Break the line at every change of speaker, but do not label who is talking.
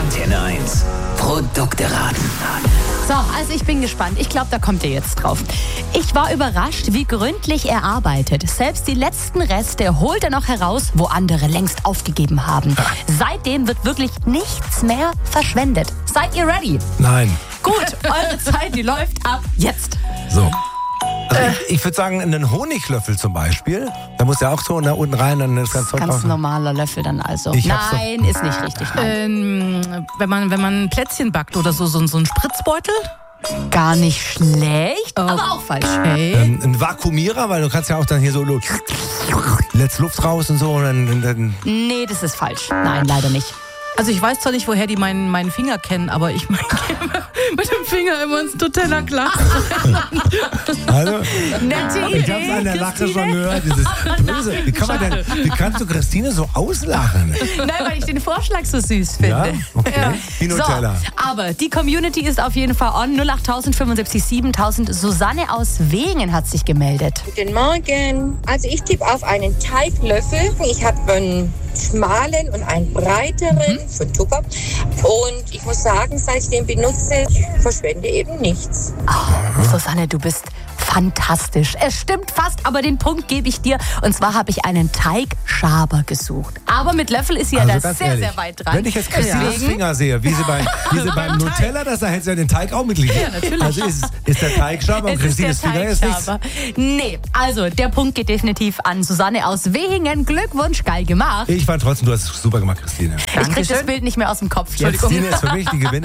Antenne 1. Produkte raten.
So, also ich bin gespannt. Ich glaube, da kommt ihr jetzt drauf. Ich war überrascht, wie gründlich er arbeitet. Selbst die letzten Reste holt er noch heraus, wo andere längst aufgegeben haben. Seitdem wird wirklich nichts mehr verschwendet. Seid ihr ready?
Nein.
Gut, eure Zeit, die läuft ab jetzt.
So. Also ich würde sagen, einen Honiglöffel zum Beispiel. Da muss ja auch so unten rein, dann ist ganz
Ganz normaler Löffel dann also.
Ich hab's
Nein, ist nicht richtig. Nein.
Wenn man Plätzchen backt oder so ein Spritzbeutel?
Gar nicht schlecht, aber auch falsch.
Okay.
ein Vakuumierer, weil du kannst ja auch dann hier so lässt Luft raus und so. Und dann
Nee, das ist falsch. Nein, leider nicht.
Also ich weiß zwar nicht, woher die meinen Finger kennen, aber ich meine mit dem Finger immer ins Nutella-Glas.
also,
Nette
ich hab's an der Lache schon gehört. Das ist böse. Wie kannst du Christine so auslachen?
Nein, weil ich den Vorschlag so süß finde.
Ja? Okay. Die Nutella.
So, aber die Community ist auf jeden Fall on. 08000 75 7000. Susanne aus Wehen hat sich gemeldet.
Guten Morgen. Also ich tippe auf einen Teiglöffel. Ich habe einen schmalen und einen breiteren von Tupper. Und ich muss sagen, seit ich den benutze, verschwende eben nichts.
Oh, Susanne, du bist fantastisch. Es stimmt fast, aber den Punkt gebe ich dir. Und zwar habe ich einen Teigschaber gesucht. Aber mit Löffel ist sie ja
Also
da
ganz
sehr,
ehrlich,
sehr weit dran.
Wenn ich jetzt Christines
Deswegen-
Finger sehe, wie sie beim Nutella, da hält sie ja den Teig auch mitliegen.
Ja, natürlich.
Also ist der Teigschaber und
Es ist der
Christines Finger ist nichts.
Teigschaber. Nee, also der Punkt geht definitiv an Susanne aus Wehingen. Glückwunsch, geil gemacht.
Ich fand trotzdem, du hast es super gemacht, Christine.
Ich krieg das Bild nicht mehr aus dem Kopf jetzt.
Christine ist für mich die Gewinnerin.